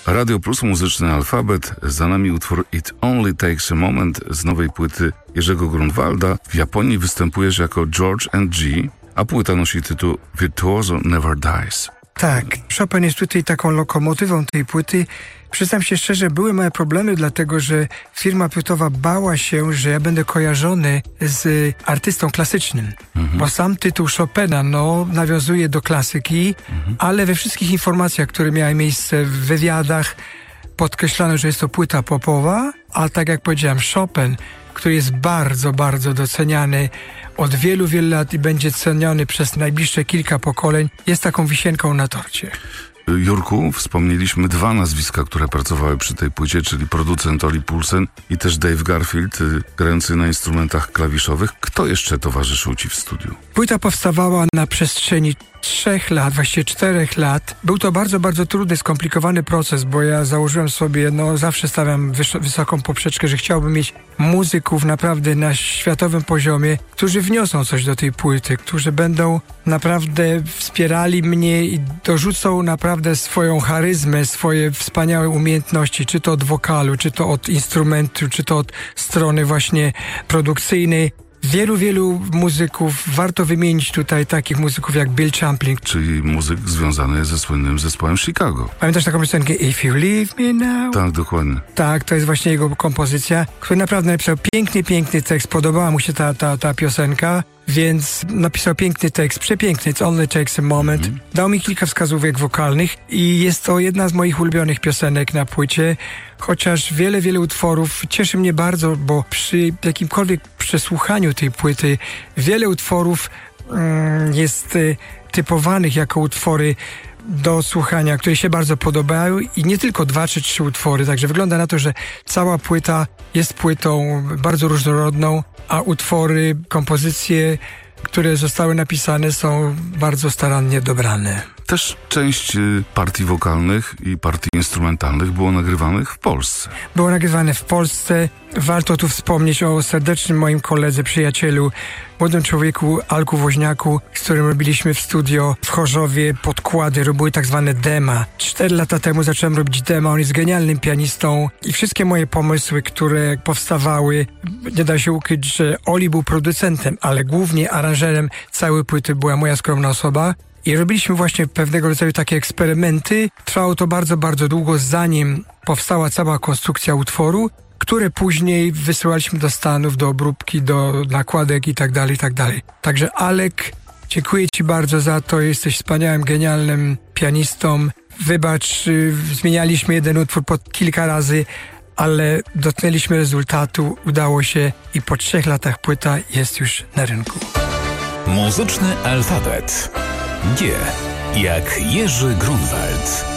Radio Plus, muzyczny alfabet. Za nami utwór It Only Takes a Moment z nowej płyty Jerzego Grunwalda. W Japonii występujesz jako George &G, a płyta nosi tytuł Virtuoso Never Dies. Tak, Chopin jest tutaj taką lokomotywą tej płyty. Przyznam się szczerze, były moje problemy, dlatego że firma płytowa bała się, że ja będę kojarzony z artystą klasycznym. Bo sam tytuł Chopina nawiązuje do klasyki, ale we wszystkich informacjach, które miały miejsce w wywiadach, podkreślano, że jest to płyta popowa, a tak jak powiedziałem, Chopin, który jest bardzo, bardzo doceniany od wielu, wielu lat i będzie ceniony przez najbliższe kilka pokoleń, jest taką wisienką na torcie. Jurku, wspomnieliśmy dwa nazwiska, które pracowały przy tej płycie, czyli producent Oli Poulsen i też Dave Garfield, grający na instrumentach klawiszowych. Kto jeszcze towarzyszył ci w studiu? Płyta powstawała na przestrzeni 3 lat, właściwie 4 lat. Był to bardzo, bardzo trudny, skomplikowany proces, bo ja założyłem sobie, zawsze stawiam wysoką poprzeczkę, że chciałbym mieć muzyków naprawdę na światowym poziomie, którzy wniosą coś do tej płyty, którzy będą naprawdę wspierali mnie i dorzucą naprawdę swoją charyzmę, swoje wspaniałe umiejętności, czy to od wokalu, czy to od instrumentu, czy to od strony właśnie produkcyjnej. Wielu muzyków, warto wymienić tutaj takich muzyków jak Bill Champlin. Czyli muzyk związany ze słynnym zespołem Chicago. Pamiętasz taką piosenkę If You Leave Me Now? Tak, dokładnie. Tak, to jest właśnie jego kompozycja, który naprawdę napisał piękny tekst, podobała mu się ta piosenka, więc napisał piękny tekst, przepiękny, It Only Takes a Moment. Dał mi kilka wskazówek wokalnych i jest to jedna z moich ulubionych piosenek na płycie, chociaż wiele utworów cieszy mnie bardzo, bo przy jakimkolwiek przesłuchaniu tej płyty wiele utworów jest typowanych jako utwory do słuchania, które się bardzo podobają i nie tylko 2 czy 3 utwory, także wygląda na to, że cała płyta jest płytą bardzo różnorodną, a utwory, kompozycje, które zostały napisane, są bardzo starannie dobrane. Też część partii wokalnych i partii instrumentalnych było nagrywanych w Polsce. Było nagrywane w Polsce. Warto tu wspomnieć o serdecznym moim koledze, przyjacielu, młodym człowieku Alku Woźniaku, z którym robiliśmy w studio w Chorzowie podkłady, robiły tak zwane dema. 4 lata temu zacząłem robić dema, on jest genialnym pianistą i wszystkie moje pomysły, które powstawały, nie da się ukryć, że Oli był producentem, ale głównie aranżerem całej płyty była moja skromna osoba. I robiliśmy właśnie pewnego rodzaju takie eksperymenty. Trwało to bardzo, bardzo długo, zanim powstała cała konstrukcja utworu, które później wysyłaliśmy do Stanów, do obróbki, do nakładek i tak dalej. Także Alek, dziękuję ci bardzo za to. Jesteś wspaniałym, genialnym pianistą. Wybacz, zmienialiśmy jeden utwór po kilka razy, ale dotknęliśmy rezultatu, udało się i po 3 latach płyta jest już na rynku. Muzyczny alfabet. G jak Jerzy Grunwald.